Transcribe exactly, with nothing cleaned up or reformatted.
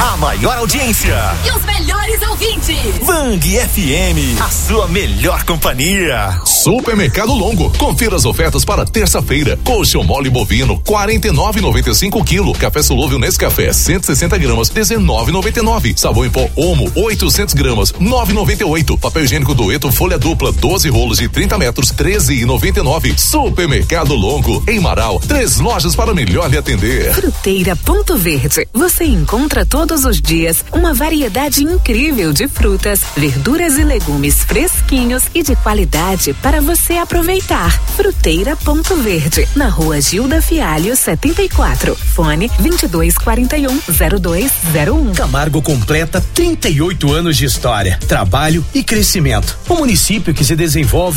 a maior audiência e os melhores ouvintes. Vang F M, a sua melhor companhia. Supermercado Longo, confira as ofertas para terça-feira. Colchão mole bovino, quarenta e nove reais e noventa e cinco quilo. Café solúvel Nescafé, cento e sessenta gramas, dezenove reais e noventa e nove. Sabão em pó Omo, oitocentos gramas, nove reais e noventa e oito. Papel higiênico Dueto folha dupla, doze rolos de trinta metros, treze reais e noventa e nove. Supermercado Longo, em Marau, três lojas para melhor lhe atender. Fruteira Ponto Verde. Você encontra todos os dias uma variedade incrível de frutas, verduras e legumes fresquinhos e de qualidade para você aproveitar. Fruteira Ponto Verde, na rua Gilda Fialho, setenta e quatro. Fone vinte e dois quarenta e um, zero dois zero um. Camargo completa trinta e oito anos de história, trabalho e crescimento. Um município que se desenvolve